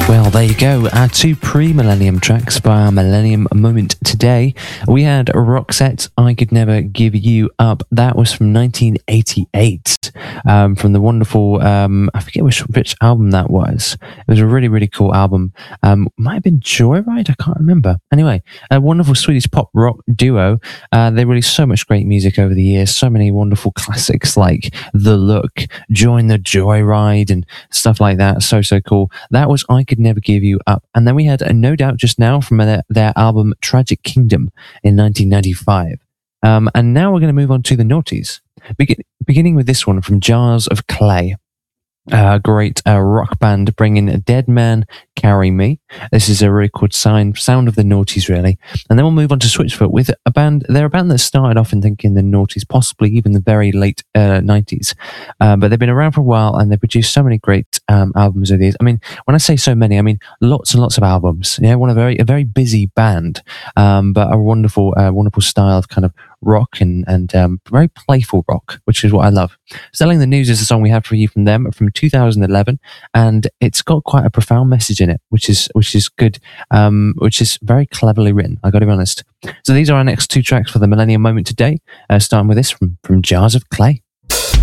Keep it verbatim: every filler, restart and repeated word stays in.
Well, there you go. Our two pre-millennium tracks by our Millennium Moment today. We had Roxette, I Could Never Give You Up. That was from nineteen eighty-eight, um, from the wonderful, um, I forget which, which album that was. It was a really, really cool album. Um, might have been Joyride, I can't remember. Anyway, a wonderful Swedish pop rock duo. Uh, they released so much great music over the years. So many wonderful classics like The Look, Join the Joyride, and stuff like that. So, so cool. That was I Could Never Give You Up. And then we had a No Doubt just now from their, their album Tragic Kingdom in nineteen ninety-five. Um, and now we're going to move on to the noughties. Begin, beginning with this one from Jars of Clay. A uh, great uh, rock band bringing Dead Man, Carry Me. This is a really cool sign, sound of the noughties, really. And then we'll move on to Switchfoot with a band. They're a band that started off in thinking the noughties, possibly even the very late uh, nineties. Um, but they've been around for a while and they produced so many great um, albums of these. I mean, when I say so many, I mean lots and lots of albums. Yeah, one a very a very busy band, um, but a wonderful, uh, wonderful style of kind of rock and and um, very playful rock, which is what I love. Selling the News is a song we have for you from them from two thousand eleven, and it's got quite a profound message in it, which is which is good, um, which is very cleverly written. I got to be honest. So these are our next two tracks for the Millennium Moment today. Uh, starting with this from from Jars of Clay.